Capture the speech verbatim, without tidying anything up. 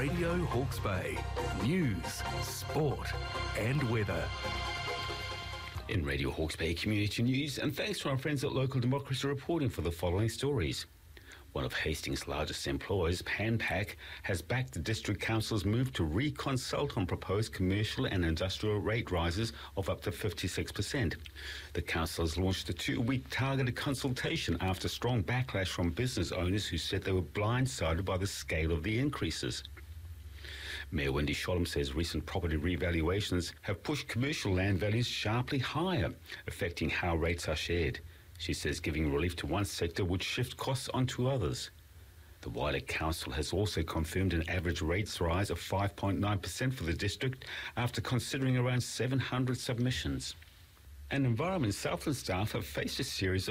Radio Hawke's Bay. News, sport and weather. In Radio Hawke's Bay Community News, and thanks to our friends at Local Democracy reporting for the following stories. One of Hastings' largest employers, PanPac, has backed the District Council's move to reconsult on proposed commercial and industrial rate rises of up to fifty-six percent. The council has launched a two-week targeted consultation after strong backlash from business owners who said they were blindsided by the scale of the increases. Mayor Wendy Sholem says recent property revaluations have pushed commercial land values sharply higher, affecting how rates are shared. She says giving relief to one sector would shift costs onto others. The Waialek Council has also confirmed an average rates rise of five point nine percent for the district after considering around seven hundred submissions. And Environment Southland staff have faced a series of